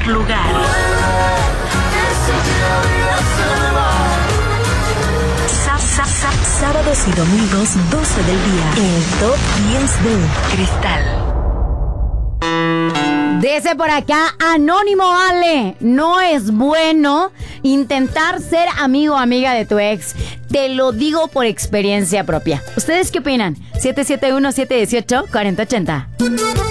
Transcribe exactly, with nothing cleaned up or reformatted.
primer lugar. Sa- sa- sa- Sábados y domingos, doce del día. El Top diez de Cristal. Dice por acá, Anónimo Ale, no es bueno intentar ser amigo o amiga de tu ex. Te lo digo por experiencia propia. ¿Ustedes qué opinan? siete siete uno, siete uno ocho, cuatro cero ocho cero.